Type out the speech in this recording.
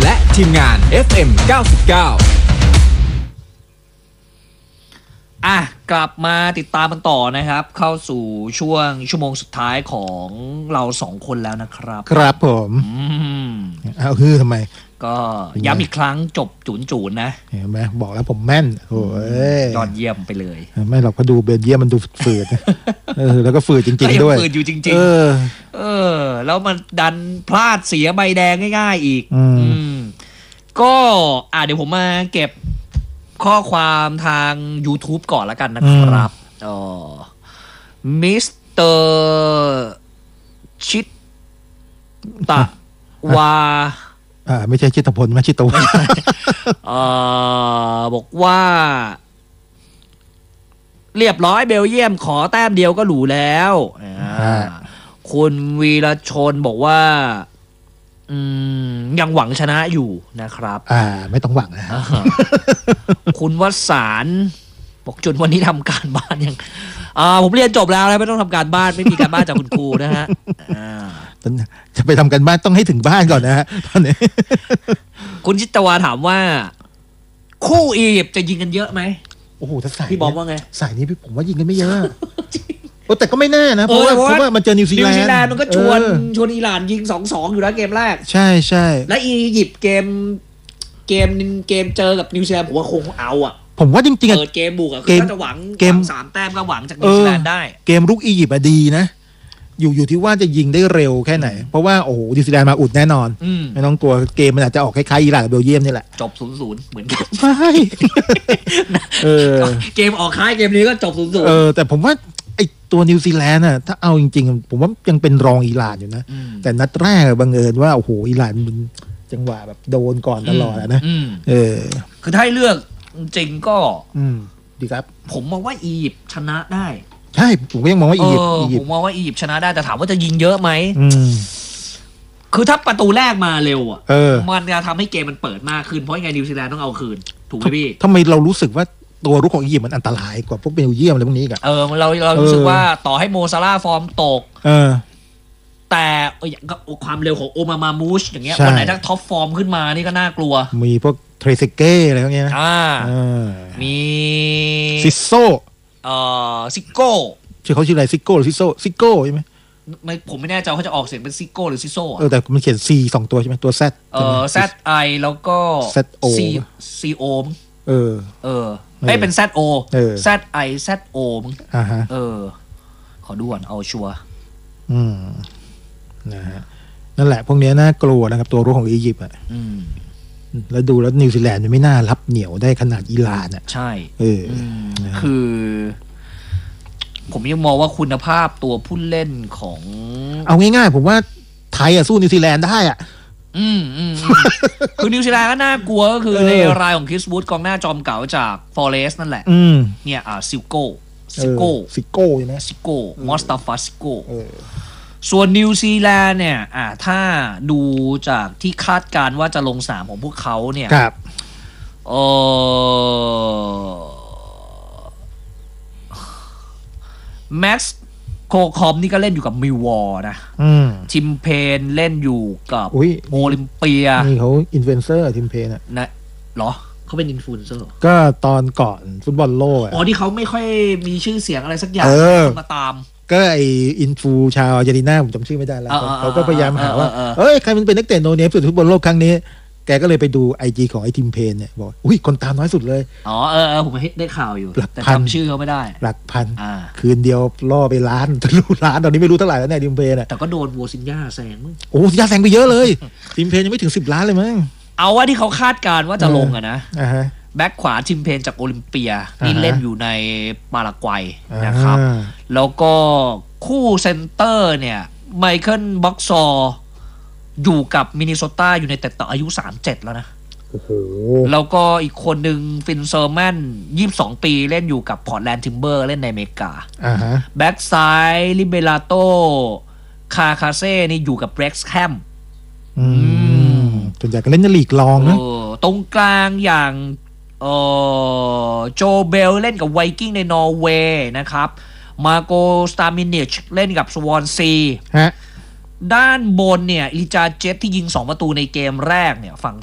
และทีมงาน FM 99 กลับมาติดตามกันต่อนะครับเข้าสู่ช่วงชั่วโมงสุดท้ายของเรา2คนแล้วนะครับครับผมเอาทำไมก็ย้ำอีกครั้งจบจูนนะเห็นไหมบอกแล้วผมแม่นโอ้ยยอดเยี่ยมไปเลยไม่หรอกพอดูเบลเยียมมันดูฝืดแล้วก็ฝืดจริงๆด้วยฝืดอยู่จริงๆแล้วมันดันพลาดเสียใบแดงง่ายๆอีกก็เดี๋ยวผมมาเก็บข้อความทาง YouTube ก่อนแล้วกันนะครับมิสเตอร์ชิตตะวาไม่ใช่ชิตพลไม่ชิตวาบอกว่าเรียบร้อยเบลเยียมขอแต้มเดียวก็หรูแล้วคุณวีรชนบอกว่ายังหวังชนะอยู่นะครับไม่ต้องหวังนะคุณวสานบอกจนวันนี้ทำการบ้านยังผมเรียนจบแล้วไม่ต้องทำการบ้านไม่มีการบ้านจากคุณครูนะฮะจะไปทำการบ้านต้องให้ถึงบ้านก่อนนะฮะตอนนี้คุณชิตวาถามว่าคู่อียิปต์จะยิงกันเยอะไหมโอ้โหถ้าใส่พี่บอมว่าไงใส่นี้ผมว่ายิงกันไม่เยอะแต่ก็ไม่แน่นะเพราะว่ามันเจอนิวซีแลนด์มันก็ชวนอิหร่านยิง 2-2 อยู่แล้วเกมแรกใช่และอียิปต์เกมเจอกับนิวซีแลนด์ผมว่าคงเอาผมว่าจริงๆเปิดเกมบุกก็จะหวัง3 แต้มก็หวังจากนิวซีแลนด์ได้เกมรุกอียิปต์ดีนะอยู่ที่ว่าจะยิงได้เร็วแค่ไหนเพราะว่าโอ้โหนิวซีแลนด์มาอุดแน่นอนไม่ต้องกลัวเกมมันอาจจะออกคล้ายๆอิหร่านกับเบลเยียมนี่แหละจบ 0-0 เหมือนกันใช่เกมออกคล้ายเกมนี้ก็จบ 0-0 แต่ผมว่าไอตัวนิวซีแลนด์ถ้าเอาจริงๆผมว่ายังเป็นรองอิหร่านอยู่นะแต่นัดแรกบังเอิญว่าโอ้โหอิหร่านมันจังหวะแบบโดนก่อนตลอดนะคือถ้าให้เลือกจริงก็ดีครับผมมองว่าอียิปต์ชนะได้ใช่ผมก็ยังมองว่าอียิปต์ผมมองว่าอียิปต์ชนะได้แต่ถามว่าจะยิงเยอะไหมคือถ้าประตูแรกมาเร็วมันจะทำให้เกมมันเปิดมากขึ้นเพราะยังไงนิวซีแลนด์ต้องเอาคืนถูกไหมพี่ทำไมเรารู้สึกว่าตัวรุกของอียิปต์มันอันตรายกว่าพวกเบลเยียมอะไรพวกนี้กันเรารู้สึกว่าต่อให้โมซาร่าฟอร์มตกแต่ความเร็วของโอมามูชอย่างเงี้ยวันไหนถ้าท็อปฟอร์มขึ้นมานี่ก็น่ากลัวมีพวกเทรเซเก้อะไรพวกนี้นะมีซิโซซิโก้ชื่อเขาชื่ออะไรซิโก้หรือซิโก้ใช่ไหมผมไม่แน่ใจเขาจะออกเสียงเป็นซิโก้หรือซิโซแต่มันเขียน C 2 ตัวใช่ไหมตัว Z ZI แล้วก็ ZO CO เป็น ZO ZI ZO มั้งขอดูก่อนเอาชัวร์นะฮะนั่นแหละพวกนี้น่ากลัวนะครับตัวรุกของอียิปต์แล้วดูแล้วนิวซีแลนด์ไม่น่ารับเหนียวได้ขนาดอิหร่านใช่คือผมยังมองว่าคุณภาพตัวผู้เล่นของเอาง่ายๆผมว่าไทยสู้นิวซีแลนด์ได้คือนิวซีแลนด์ก็น่ากลัวก็คือในรายของคริสวูดกองหน้าจอมเก่าจากฟอเรสต์นั่นแหละเนี่ยซิโก้ใช่ไหมซิโก้มอสตาฟาซิโก้ส่วนนิวซีแลนด์เนี่ยถ้าดูจากที่คาดการณ์ว่าจะลง3ของพวกเขาเนี่ยแม็กซ์โคคอมนี่ก็เล่นอยู่กับมิลวอร์นะทิมเพนเล่นอยู่กับโอลิมเปียนี่เขาอินฟลูเอนเซอร์ทิมเพนนะเหรอเขาเป็นอินฟลูเอนเซอร์ก็ตอนก่อนฟุตบอลโลกที่เขาไม่ค่อยมีชื่อเสียงอะไรสักอย่างมาตามก็ไออินฟูชาวอาร์เจนตินาผมจำชื่อไม่ได้แล้วเขาก็พยายามหาว่าใครมันเป็นนักเตะโนเนมสุดฟุตบอลโลกครั้งนี้แกก็เลยไปดู IG ของไอทิมเพนเนี่ยบอกอุ้ยคนตามน้อยสุดเลยผมได้ข่าวอยู่แต่จำชื่อเขาไม่ได้หลักพันคืนเดียวล่อไปล้านทะลุล้านตอนนี้ไม่รู้เท่าไหร่แล้วเนี่ยทิมเพนแต่ก็โดนวัวซินย่าแซงโอ้ซินย่าแซงไปเยอะเลยทิมเพนยังไม่ถึง10 ล้านเลยมั้งเอาว่าที่เขาคาดการณ์ว่าจะลงนะแบ็คขวาทิมเพนจากโอลิมเปียนี่เล่นอยู่ในปารากวัยนะครับแล้วก็คู่เซนเตอร์เนี่ยไมเคิลบ็อกซอร์อยู่กับมินนิโซตาอยู่ในแต่ต่ออายุ37แล้วนะแล้วก็อีกคนหนึ่งฟินเซอร์แมน22 ปีเล่นอยู่กับพอร์ตแลนด์ทิมเบอร์เล่นในอเมริกาแบ็กซ้ายลิเบราโตคาเซ่นี่อยู่กับเร็กซ์แฮมส่วนใหญ่ก็เล่นในลีกรองนะตรงกลางอย่างโจเบลเล่นกับไวกิ้งในนอร์เวย์นะครับมาโกสตามินิชเล่นกับสวอนซีด้านบนเนี่ยอิลิจาเจตที่ยิง2 ประตูในเกมแรกเนี่ยฝั่ง